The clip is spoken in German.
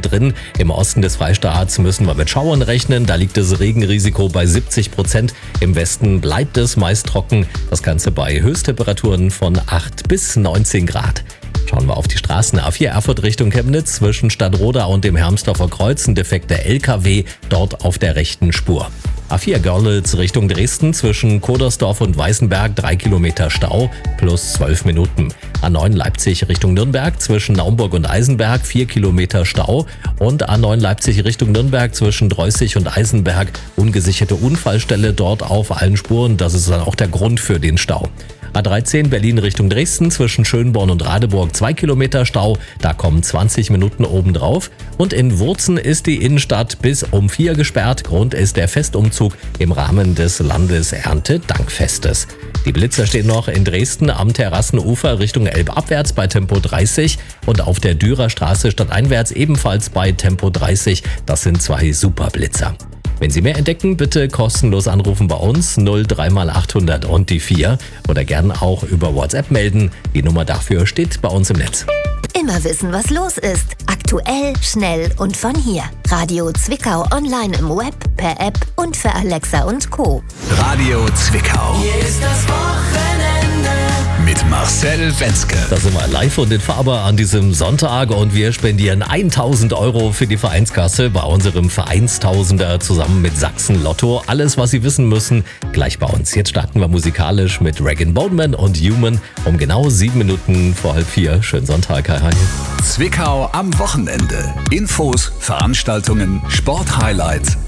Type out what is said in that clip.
drin. Im Osten des Freistaats müssen wir mit Schauern rechnen. Da liegt das Regenrisiko bei 70%. Im Westen bleibt es meist trocken. Das Ganze bei Höchsttemperaturen von 8 bis 19 Grad. Schauen wir auf die Straßen. A4 Erfurt Richtung Chemnitz zwischen Stadtroda und dem Hermsdorfer Kreuz. Ein defekter LKW dort auf der rechten Spur. A4 Görlitz Richtung Dresden zwischen Kodersdorf und Weißenberg 3 Kilometer Stau plus 12 Minuten. A9 Leipzig Richtung Nürnberg zwischen Naumburg und Eisenberg 4 Kilometer Stau. Und A9 Leipzig Richtung Nürnberg zwischen Dreußig und Eisenberg ungesicherte Unfallstelle dort auf allen Spuren. Das ist dann auch der Grund für den Stau. A13 Berlin Richtung Dresden zwischen Schönborn und Radeburg 2 Kilometer Stau, da kommen 20 Minuten obendrauf. Und in Wurzen ist die Innenstadt bis um 4 gesperrt. Grund ist der Festumzug im Rahmen des Landeserntedankfestes. Die Blitzer stehen noch in Dresden am Terrassenufer Richtung Elbe abwärts bei Tempo 30 und auf der Dürerstraße stadteinwärts ebenfalls bei Tempo 30. Das sind 2 Superblitzer. Wenn Sie mehr entdecken, bitte kostenlos anrufen bei uns 03 mal 800 und die 4 oder gern auch über WhatsApp melden. Die Nummer dafür steht bei uns im Netz. Immer wissen, was los ist. Aktuell, schnell und von hier. Radio Zwickau online im Web, per App und für Alexa und Co. Radio Zwickau. Hier ist das Wochenende. Mit Marcel Wenzke. Da sind wir live und in Farbe an diesem Sonntag und wir spendieren 1.000 € für die Vereinskasse bei unserem Vereinstausender zusammen mit Sachsen Lotto. Alles, was Sie wissen müssen, gleich bei uns. Jetzt starten wir musikalisch mit Regan Boneman und Human um genau 7 Minuten vor 3:30. Schönen Sonntag, hi. Zwickau am Wochenende. Infos, Veranstaltungen, Sporthighlights